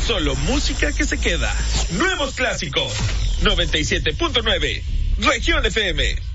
Solo música que se queda. Nuevos clásicos. 97.9. Región FM.